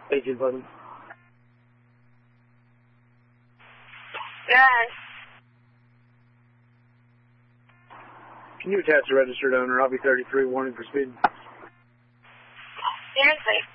Agent Button. Yes. Can you attach the registered owner? I'll be 33, warning for speed. Seriously.